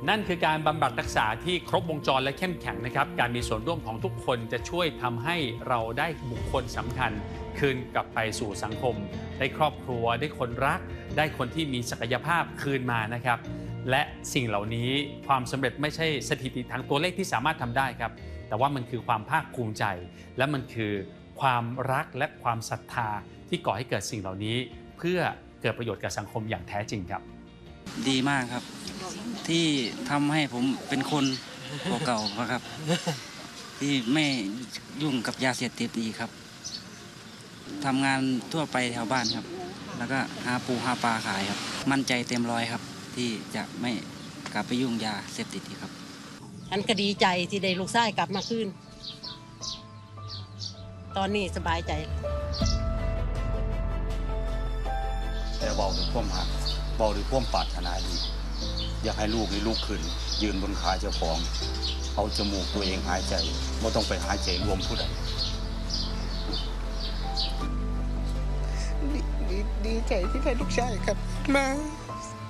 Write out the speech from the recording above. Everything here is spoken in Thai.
นั่นคือการบำบัดรักษาที่ครบวงจรและเข้มแข็งนะครับการมีส่วนร่วมของทุกคนจะช่วยทำให้เราได้บุคคลสำคัญคืนกลับไปสู่สังคมได้ครอบครัวได้คนรักได้คนที่มีศักยภาพคืนมานะครับและสิ่งเหล่านี้ความสำเร็จไม่ใช่สถิติทางตัวเลขที่สามารถทำได้ครับแต่ว่ามันคือความภาคภูมิใจและมันคือความรักและความศรัทธาที่ก่อให้เกิดสิ่งเหล่านี้เพื่อเกิดประโยชน์กับสังคมอย่างแท้จริงครับดีมากครับที่ทำให้ผมเป็นคนเก่าๆครับที่ไม่ยุ่งกับยาเสพติดอีกครับทำงานทั่วไปแถวบ้านครับแล้วก็หาปูหาปลาขายครับมั่นใจเต็มร้อยครับที่จะไม่กลับไปยุ่งยาเสพติดอีกครับฉันก็ดีใจที่ได้ลูกชายกลับมาคืนตอนนี้สบายใจแต่เบาด้วยความหักเบาด้วยความปรารถนาดีอยากให้ลูกนี่ลุกขึ้นยืนบนขาเจ้าของเอาจมูกตัวเองหายใจไม่ต้องไปหายใจรวมผู้ใดดีใจที่ได้ลูกชายกลับมา